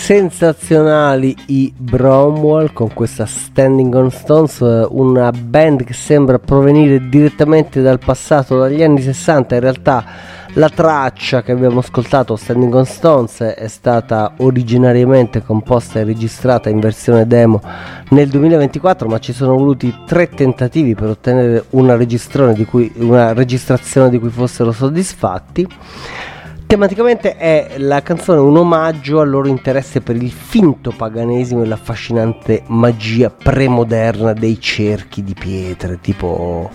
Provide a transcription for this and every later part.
sensazionali i Bromwell con questa Standing on Stones, una band che sembra provenire direttamente dal passato, dagli anni 60. In realtà la traccia che abbiamo ascoltato, Standing on Stones, è stata originariamente composta e registrata in versione demo nel 2024, ma ci sono voluti 3 tentativi per ottenere una registrazione di cui fossero soddisfatti. Tematicamente è la canzone un omaggio al loro interesse per il finto paganesimo e l'affascinante magia premoderna dei cerchi di pietre, tipo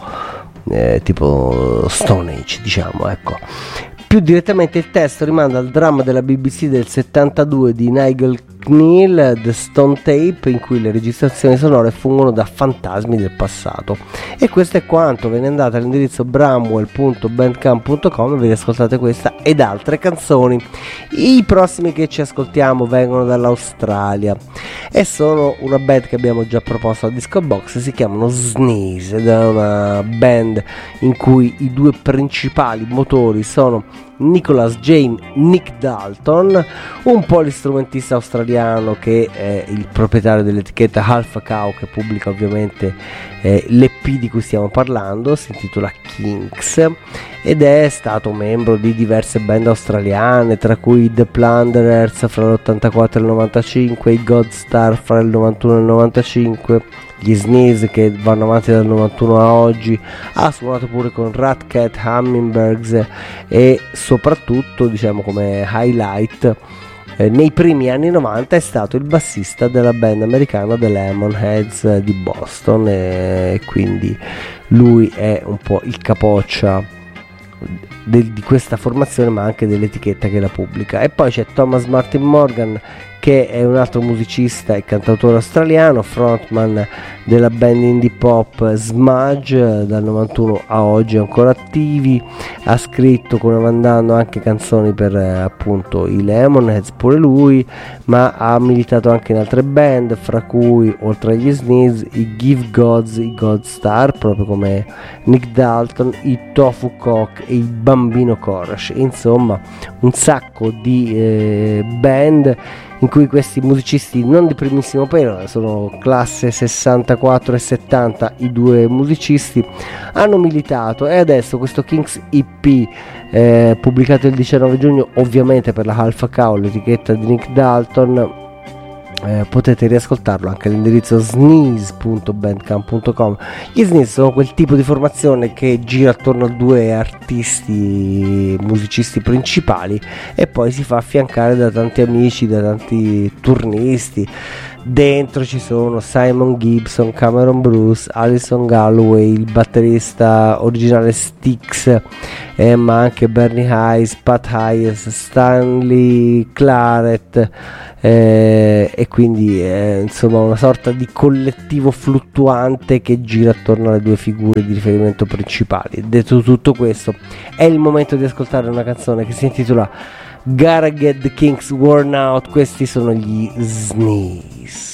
Stone Age, diciamo, ecco. Più direttamente il testo rimanda al dramma della BBC del 72 di Nigel Kneale, The Stone Tape, in cui le registrazioni sonore fungono da fantasmi del passato. E questo è quanto. Ve ne andate all'indirizzo bramwell.bandcamp.com e vi ascoltate questa ed altre canzoni. I prossimi che ci ascoltiamo vengono dall'Australia e sono una band che abbiamo già proposto a Disco Box. Si chiamano Sneeze ed è una band in cui i due principali motori sono Nicholas Jane Nick Dalton, un polistrumentista australiano che è il proprietario dell'etichetta Alpha Cow, che pubblica ovviamente l'EP di cui stiamo parlando, si intitola Kinks, ed è stato membro di diverse band australiane, tra cui The Plunderers fra l'84 e il 95, i Godstar fra il 91 e il 95, gli Sneeze che vanno avanti dal 91 a oggi. Ha suonato pure con Ratcat, Hummingbirds e soprattutto, diciamo come highlight, nei primi anni 90 è stato il bassista della band americana The Lemonheads di Boston, e quindi lui è un po' il capoccia di questa formazione, ma anche dell'etichetta che la pubblica. E poi c'è Thomas Martin Morgan, che è un altro musicista e cantautore australiano, frontman della band indie pop Smudge, dal 91 a oggi ancora attivi. Ha scritto, come mandando, anche canzoni per appunto i Lemonheads pure lui, ma ha militato anche in altre band, fra cui oltre agli Sneeze i Give Gods, i Godstar, proprio come Nick Dalton, i Tofu Cock e i Bambino Chorus. Insomma, un sacco di band in cui questi musicisti non di primissimo pelo, sono classe 64 e 70 i due musicisti, hanno militato. E adesso questo Kinks EP, pubblicato il 19 giugno ovviamente per la Alpha Cow, l'etichetta di Nick Dalton, potete riascoltarlo anche all'indirizzo sneeze.bandcamp.com. Gli Sneeze sono quel tipo di formazione che gira attorno a due artisti, musicisti principali, e poi si fa affiancare da tanti amici, da tanti turnisti. Dentro ci sono Simon Gibson, Cameron Bruce, Alison Galloway, il batterista originale Styx, ma anche Bernie Hayes, Pat Hayes, Stanley Claret, e quindi insomma una sorta di collettivo fluttuante che gira attorno alle due figure di riferimento principali. Detto tutto questo, è il momento di ascoltare una canzone che si intitola Gotta Get the Kinks Worn Out. Questi sono gli Sneeze.